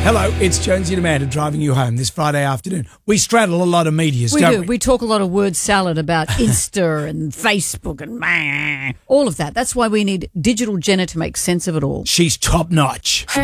Hello, it's Jonesy and Amanda driving you home this Friday afternoon. We straddle a lot of medias, We don't do. we? We talk a lot of word salad about Insta and Facebook and all of that. That's why we need Digital Jenna to make sense of it all. She's top notch.